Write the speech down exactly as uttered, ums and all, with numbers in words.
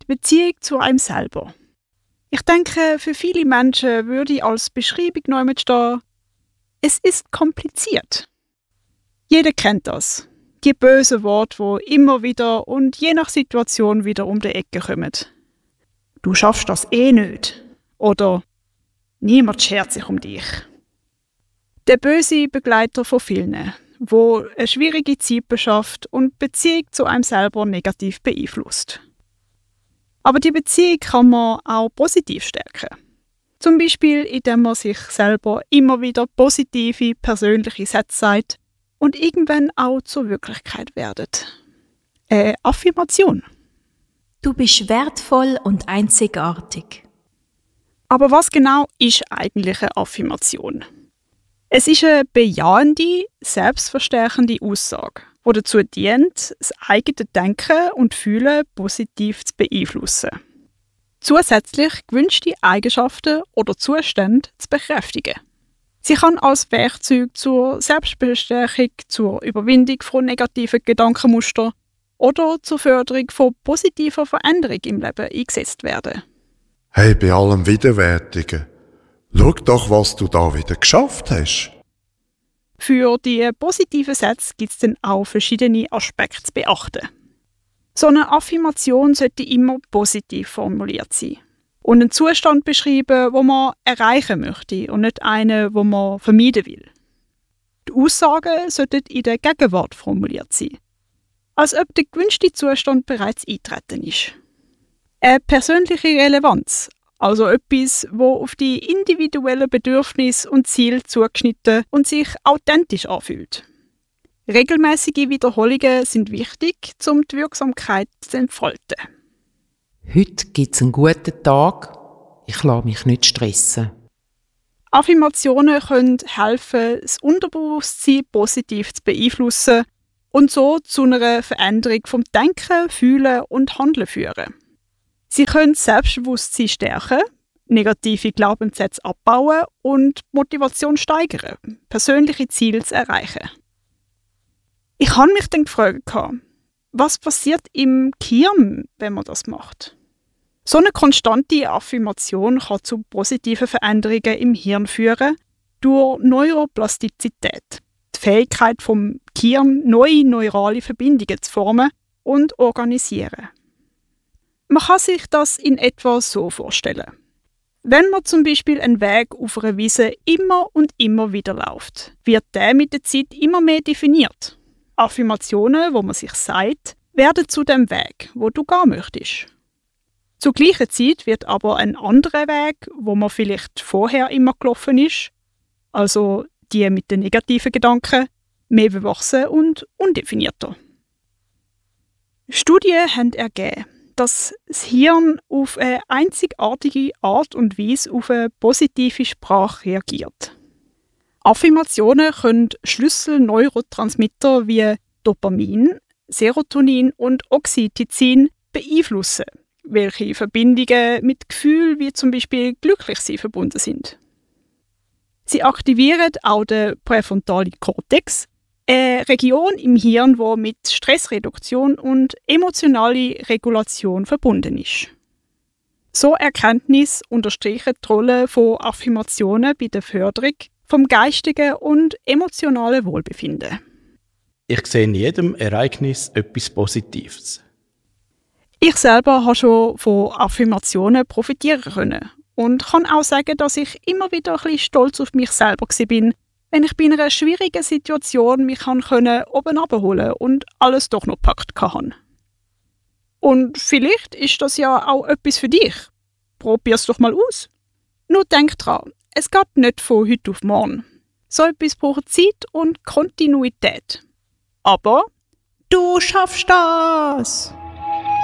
die Beziehung zu einem selber. Ich denke, für viele Menschen würde als Beschreibung neu stehen: Es ist kompliziert. Jeder kennt das. Die bösen Worte, die immer wieder und je nach Situation wieder um die Ecke kommen. Du schaffst das eh nicht. Oder niemand schert sich um dich. Der böse Begleiter von vielen, wo eine schwierige Zeit beschafft und die Beziehung zu einem selber negativ beeinflusst. Aber die Beziehung kann man auch positiv stärken. Zum Beispiel, indem man sich selber immer wieder positive, persönliche Sätze sagt und irgendwann auch zur Wirklichkeit werdet. Eine Affirmation. Du bist wertvoll und einzigartig. Aber was genau ist eigentlich eine Affirmation? Es ist eine bejahende, selbstverstärkende Aussage, die dazu dient, das eigene Denken und Fühlen positiv zu beeinflussen. Zusätzlich gewünschte Eigenschaften oder Zustände zu bekräftigen. Sie kann als Werkzeug zur Selbstbestärkung, zur Überwindung von negativen Gedankenmustern oder zur Förderung von positiver Veränderung im Leben eingesetzt werden. Hey, bei allem Widerwärtigen, schau doch, was du da wieder geschafft hast. Für die positiven Sätze gibt es dann auch verschiedene Aspekte zu beachten. So eine Affirmation sollte immer positiv formuliert sein und einen Zustand beschreiben, den man erreichen möchte und nicht einen, den man vermeiden will. Die Aussagen sollten in der Gegenwart formuliert sein, als ob der gewünschte Zustand bereits eingetreten ist. Eine persönliche Relevanz, also etwas, wo auf die individuellen Bedürfnisse und Ziele zugeschnitten und sich authentisch anfühlt. Regelmäßige Wiederholungen sind wichtig, um die Wirksamkeit zu entfalten. Heute gibt es einen guten Tag. Ich lasse mich nicht stressen. Affirmationen können helfen, das Unterbewusstsein positiv zu beeinflussen und so zu einer Veränderung vom Denken, Fühlen und Handeln führen. Sie können das Selbstbewusstsein stärken, negative Glaubenssätze abbauen und Motivation steigern, persönliche Ziele zu erreichen. Ich habe mich dann gefragt, was passiert im Gehirn, wenn man das macht? So eine konstante Affirmation kann zu positiven Veränderungen im Hirn führen durch Neuroplastizität, die Fähigkeit vom Gehirn, neue neurale Verbindungen zu formen und organisieren. Man kann sich das in etwa so vorstellen. Wenn man zum Beispiel einen Weg auf einer Wiese immer und immer wieder läuft, wird der mit der Zeit immer mehr definiert. Affirmationen, wo man sich sagt, werden zu dem Weg, wo du gehen möchtest. Zur gleichen Zeit wird aber ein anderer Weg, wo man vielleicht vorher immer gelaufen ist, also die mit den negativen Gedanken, mehr bewachsen und undefinierter. Studien haben ergeben, dass das Hirn auf eine einzigartige Art und Weise auf eine positive Sprache reagiert. Affirmationen können Schlüsselneurotransmitter wie Dopamin, Serotonin und Oxytocin beeinflussen, welche Verbindungen mit Gefühlen wie zum Beispiel Glücklichsein verbunden sind. Sie aktivieren auch den präfrontalen Kortex, eine Region im Hirn, die mit Stressreduktion und emotionaler Regulation verbunden ist. So Erkenntnisse unterstreichen die Rolle von Affirmationen bei der Förderung vom geistigen und emotionalen Wohlbefinden. Ich sehe in jedem Ereignis etwas Positives. Ich selber habe schon von Affirmationen profitieren können und kann auch sagen, dass ich immer wieder ein bisschen stolz auf mich selber war, wenn ich bei einer schwierigen Situation mich können oben abholen und alles doch noch gepackt hatte. Und vielleicht ist das ja auch etwas für dich. Probier's doch mal aus. Nur denk dran, es geht nicht von heute auf morgen. So etwas braucht Zeit und Kontinuität. Aber du schaffst das!